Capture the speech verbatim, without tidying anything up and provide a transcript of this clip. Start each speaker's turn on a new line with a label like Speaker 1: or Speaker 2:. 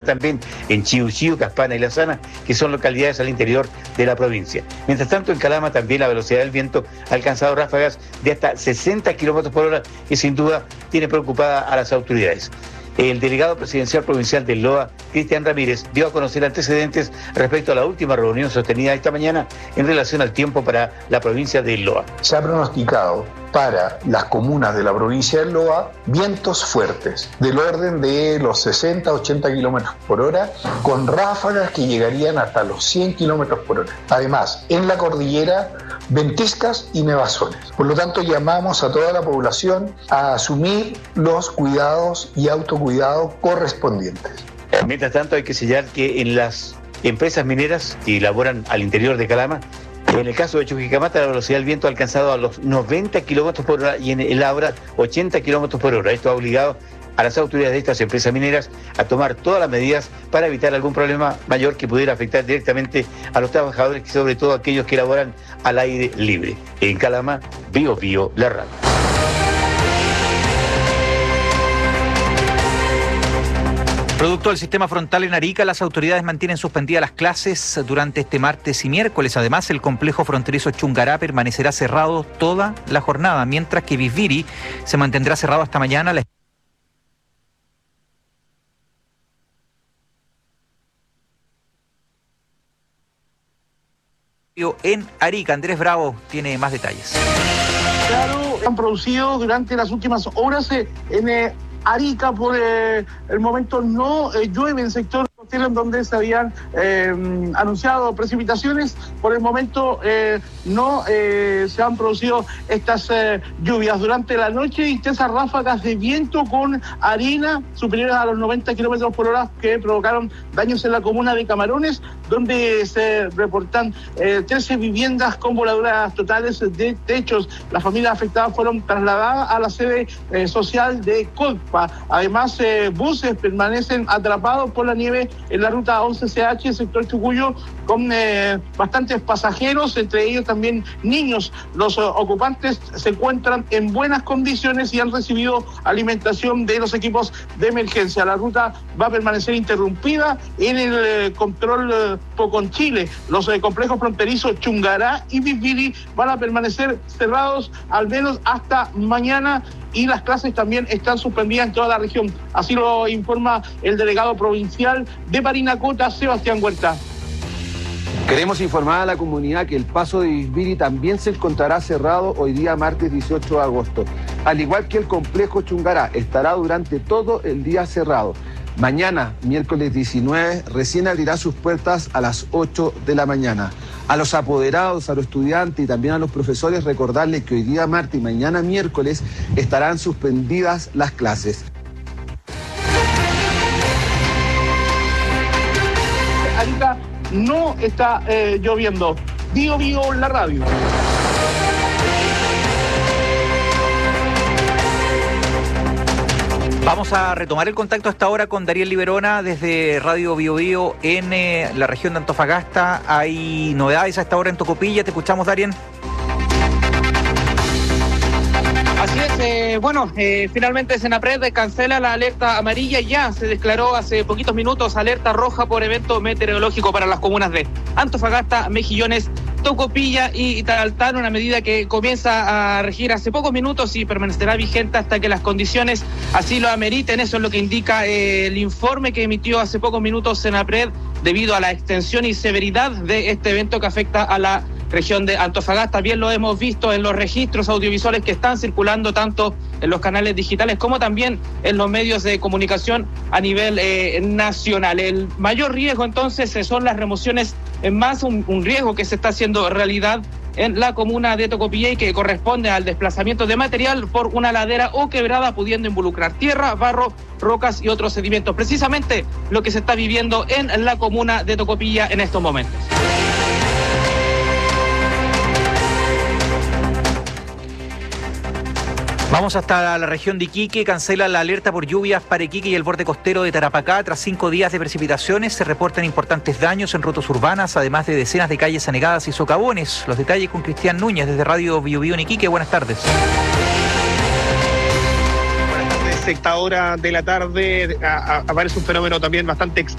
Speaker 1: también en Chiuchiu, Caspana y La Sana, que son localidades al interior de la provincia. Mientras tanto, en Calama también la velocidad del viento ha alcanzado ráfagas de hasta sesenta kilómetros por hora, que sin duda tiene preocupada a las autoridades. El delegado presidencial provincial del LOA, Cristian Ramírez, dio a conocer antecedentes respecto a la última reunión sostenida esta mañana en relación al tiempo para la provincia del LOA.
Speaker 2: Se ha pronosticado para las comunas de la provincia del LOA vientos fuertes, del orden de los sesenta a ochenta kilómetros por hora, con ráfagas que llegarían hasta los cien kilómetros por hora. Además, en la cordillera, ventiscas y nevazones. Por lo tanto, llamamos a toda la población a asumir los cuidados y autocuidados correspondientes.
Speaker 1: Mientras tanto, hay que señalar que en las empresas mineras que elaboran al interior de Calama, en el caso de Chuquicamata, la velocidad del viento ha alcanzado a los noventa kilómetros por hora y en el Abra ochenta kilómetros por hora. Esto ha obligado a las autoridades de estas empresas mineras a tomar todas las medidas para evitar algún problema mayor que pudiera afectar directamente a los trabajadores, y sobre todo a aquellos que laboran al aire libre. En Calama, Bio Bio, la radio.
Speaker 3: Producto del sistema frontal en Arica, las autoridades mantienen suspendidas las clases durante este martes y miércoles. Además, el complejo fronterizo Chungará permanecerá cerrado toda la jornada, mientras que Bisbiri se mantendrá cerrado hasta mañana. La en Arica, Andrés Bravo tiene más detalles.
Speaker 4: Claro, han producido durante las últimas horas eh, en eh, Arica. Por eh, el momento no eh, llueve en sector en donde se habían eh, anunciado precipitaciones. Por el momento eh, no eh, se han producido estas eh, lluvias. Durante la noche, intensas ráfagas de viento con arena superiores a los noventa kilómetros por hora que provocaron daños en la comuna de Camarones, donde se reportan eh, trece viviendas con voladuras totales de techos. Las familias afectadas fueron trasladadas a la sede eh, social de Colpa. Además, eh, buses permanecen atrapados por la nieve en la ruta once C H, sector Chucuyo, con eh, bastantes pasajeros, entre ellos también niños. Los uh, ocupantes se encuentran en buenas condiciones y han recibido alimentación de los equipos de emergencia. La ruta va a permanecer interrumpida en el eh, control eh, Poconchile. Los eh, complejos fronterizos Chungará y Bisbiri van a permanecer cerrados al menos hasta mañana, y las clases también están suspendidas en toda la región. Así lo informa el delegado provincial de Parinacota, Sebastián Huerta.
Speaker 5: Queremos informar a la comunidad que el paso de Bisbiri también se encontrará cerrado hoy día martes dieciocho de agosto. Al igual que el complejo Chungará, estará durante todo el día cerrado. Mañana, miércoles diecinueve, recién abrirá sus puertas a las ocho de la mañana. A los apoderados, a los estudiantes y también a los profesores, recordarles que hoy día martes y mañana miércoles estarán suspendidas las clases.
Speaker 4: Arica no está eh, lloviendo. Bio Bio, la radio.
Speaker 3: Vamos a retomar el contacto hasta ahora con Dariel Liberona desde Radio Bio Bio en eh, la región de Antofagasta. Hay novedades a esta hora en Tocopilla. Te escuchamos, Darien.
Speaker 6: Así es, eh, bueno, eh, finalmente Senapred cancela la alerta amarilla. Ya se declaró hace poquitos minutos alerta roja por evento meteorológico para las comunas de Antofagasta, Mejillones, Tocopilla y Taltán, una medida que comienza a regir hace pocos minutos y permanecerá vigente hasta que las condiciones así lo ameriten. Eso es lo que indica eh, el informe que emitió hace pocos minutos Senapred debido a la extensión y severidad de este evento que afecta a la región de Antofagasta. Bien lo hemos visto en los registros audiovisuales que están circulando tanto en los canales digitales como también en los medios de comunicación a nivel eh, nacional. El mayor riesgo entonces son las remociones en masa, un, un riesgo que se está haciendo realidad en la comuna de Tocopilla y que corresponde al desplazamiento de material por una ladera o quebrada, pudiendo involucrar tierra, barro, rocas y otros sedimentos. Precisamente lo que se está viviendo en la comuna de Tocopilla en estos momentos.
Speaker 3: Vamos hasta la región de Iquique. Cancela la alerta por lluvias para Iquique y el borde costero de Tarapacá. Tras cinco días de precipitaciones, se reportan importantes daños en rutas urbanas, además de decenas de calles anegadas y socavones. Los detalles con Cristian Núñez desde Radio Bio Bio en Iquique. Buenas tardes.
Speaker 7: Buenas tardes. Esta hora de la tarde a, a, aparece un fenómeno también bastante extraño.